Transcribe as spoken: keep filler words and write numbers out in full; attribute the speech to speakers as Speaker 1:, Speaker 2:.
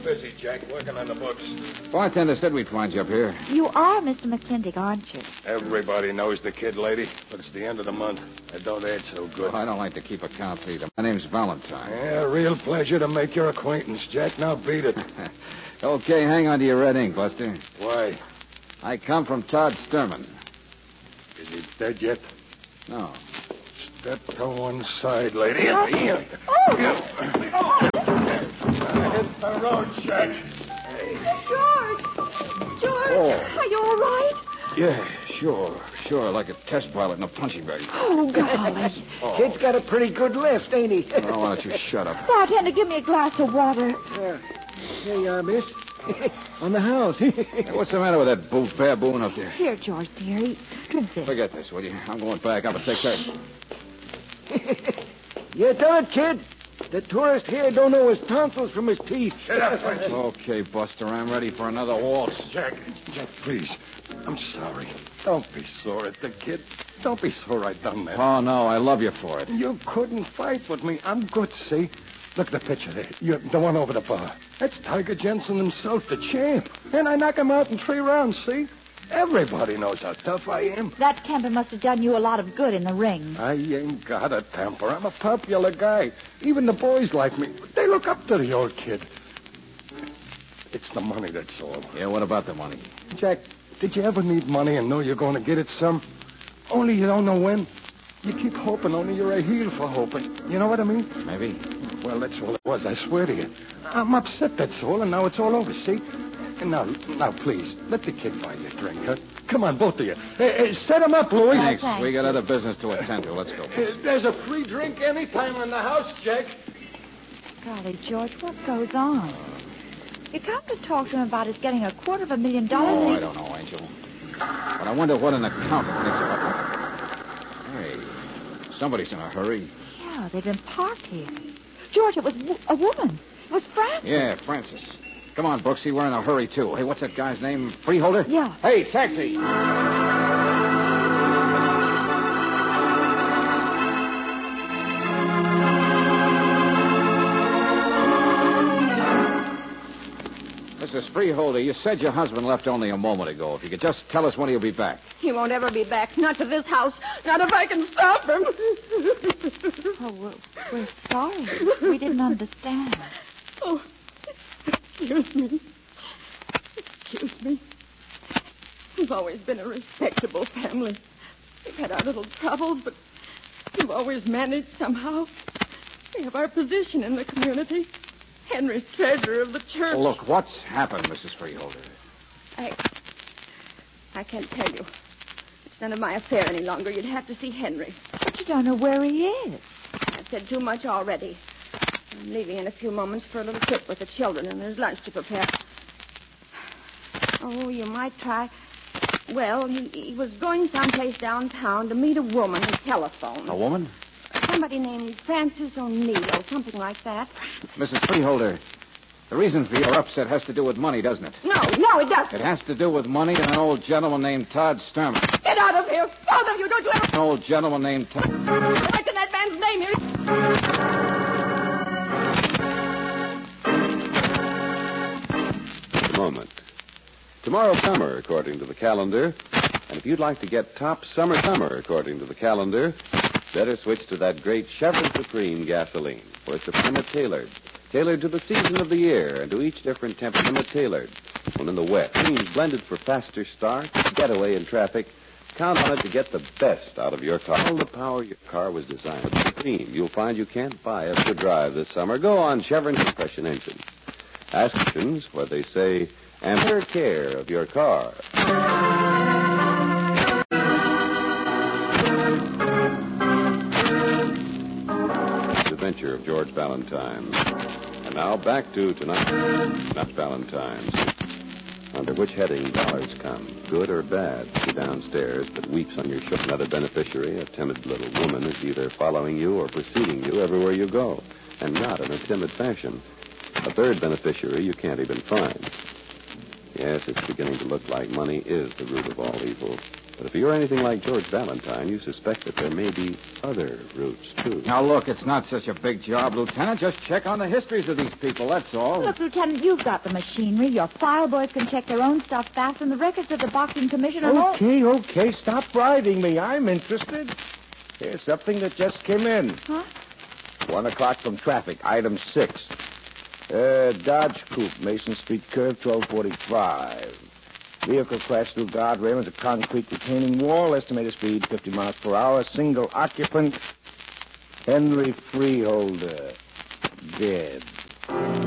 Speaker 1: busy, Jack, working on the books.
Speaker 2: Bartender said we'd find you up here.
Speaker 3: You are Mister McClintock, aren't you?
Speaker 1: Everybody knows the kid, lady, but it's the end of the month. I don't add so good.
Speaker 2: Well, I don't like to keep accounts either. My name's Valentine.
Speaker 1: Yeah, real pleasure to make your acquaintance, Jack. Now beat it.
Speaker 2: Okay, hang on to your red ink, Buster.
Speaker 1: Why?
Speaker 2: I come from Todd Sturman.
Speaker 1: Is he dead yet?
Speaker 2: No.
Speaker 1: Step to one side, lady.
Speaker 3: Oh.
Speaker 1: Here.
Speaker 3: Oh.
Speaker 1: Hit the road, Jack.
Speaker 3: George! George,
Speaker 2: Oh.
Speaker 3: are you all right?
Speaker 2: Yeah, sure, sure. Like a test pilot in a punching bag.
Speaker 3: Oh, golly.
Speaker 2: Oh.
Speaker 4: Kid's got a pretty good lift, ain't he?
Speaker 2: Well, why don't you shut up?
Speaker 3: Bartender, give me a glass of water.
Speaker 4: Yeah. Here you are, miss. On the house.
Speaker 2: Hey, what's the matter with that boo- baboon up there?
Speaker 3: Here, George, dearie. Drink this.
Speaker 2: Forget this, will you? I'm going back up and take that.
Speaker 4: You tell it, kid. The tourist here don't know his tonsils from his teeth.
Speaker 1: Shut up, Buster.
Speaker 2: Okay, Buster, I'm ready for another waltz.
Speaker 1: Jack, Jack, please. I'm sorry. Don't be sore at the kid. Don't be sore I done that.
Speaker 2: Oh, no, I love you for it.
Speaker 1: You couldn't fight with me. I'm good, see? Look at the picture there. You, the one over the bar. That's Tiger Jensen himself, the champ. And I knock him out in three rounds, see? Everybody knows how tough I am.
Speaker 3: That temper must have done you a lot of good in the ring.
Speaker 1: I ain't got a temper. I'm a popular guy. Even the boys like me. They look up to the old kid. It's the money, that's all.
Speaker 2: Yeah, what about the money?
Speaker 1: Jack, did you ever need money and know you're going to get it some? Only you don't know when. You keep hoping, only you're a heel for hoping. You know what I mean?
Speaker 2: Maybe.
Speaker 1: Well, that's all it was, I swear to you. I'm upset, that's all, and now it's all over, see? And now, now, please, let the kid buy you a drink, huh? Come on, both of you. Hey, hey, set him up, Louis.
Speaker 2: Thanks.
Speaker 3: thanks.
Speaker 2: We got other business to attend to. Let's go.
Speaker 1: Uh, There's a free drink anytime in the house, Jack.
Speaker 3: Golly, George, what goes on? You come to talk to him about his getting a quarter of a million dollars.
Speaker 2: Oh,
Speaker 3: and
Speaker 2: I don't know, Angel. But I wonder what an accountant thinks about. Hey, somebody's in a hurry.
Speaker 3: Yeah, they've been parked here. George, it was w- a woman. It was Frances.
Speaker 2: Yeah, Francis. Come on, Brooksy. We're in a hurry, too. Hey, what's that guy's name? Freeholder?
Speaker 3: Yeah.
Speaker 2: Hey, taxi. Missus Freeholder, you said your husband left only a moment ago. If you could just tell us when he'll be back.
Speaker 5: He won't ever be back. Not to this house. Not if I can stop him.
Speaker 3: Oh, we're, we're sorry. We didn't understand.
Speaker 5: Oh, excuse me. Excuse me. We've always been a respectable family. We've had our little troubles, but we've always managed somehow. We have our position in the community. Henry's treasurer of the church.
Speaker 2: Oh, look, what's happened, Missus Freeholder?
Speaker 5: I... I can't tell you. It's none of my affair any longer. You'd have to see Henry.
Speaker 3: But you don't know where he is.
Speaker 5: I've said too much already. I'm leaving in a few moments for a little trip with the children, and there's lunch to prepare. Oh, you might try. Well, he, he was going someplace downtown to meet a woman who telephoned.
Speaker 2: A woman?
Speaker 5: Somebody named Frances O'Neill, something like that.
Speaker 2: Missus Freeholder, the reason for your upset has to do with money, doesn't it?
Speaker 5: No, no, it doesn't.
Speaker 2: It has to do with money and an old gentleman named Todd Sturman.
Speaker 5: Get out of here, both of you. Don't you ever
Speaker 2: An old gentleman named Todd...
Speaker 5: mention that man's name here.
Speaker 6: A moment. Tomorrow's summer, according to the calendar. And if you'd like to get top summer summer, according to the calendar, better switch to that great Chevron Supreme gasoline. For it's Supreme tailored. Tailored to the season of the year and to each different temperament tailored. When in the wet, creams blended for faster start, getaway in traffic, count on it to get the best out of your car. All the power your car was designed with Supreme. You'll find you can't buy a good drive this summer. Go on Chevron compression engines. Ask engines what they say and take care of your car. Adventure of George Valentine. And now back to tonight, not Valentine's. Under which heading dollars come, good or bad? She downstairs, but weeps on your shoulder. Another beneficiary, a timid little woman, is either following you or preceding you everywhere you go, and not in a timid fashion. A third beneficiary you can't even find. Yes, it's beginning to look like money is the root of all evil. But if you're anything like George Valentine, you suspect that there may be other routes, too.
Speaker 2: Now, look, it's not such a big job, Lieutenant. Just check on the histories of these people, that's all.
Speaker 3: Look, Lieutenant, you've got the machinery. Your file boys can check their own stuff fast, and the records of the boxing commission are all...
Speaker 4: Okay, okay, stop bribing me. I'm interested. Here's something that just came in.
Speaker 3: Huh?
Speaker 4: One o'clock from traffic, item six. Uh, Dodge Coupe, Mason Street curve, twelve forty-five. Vehicle crashed through guardrail into concrete retaining wall. Estimated speed fifty miles per hour. Single occupant. Henry Freeholder. Dead.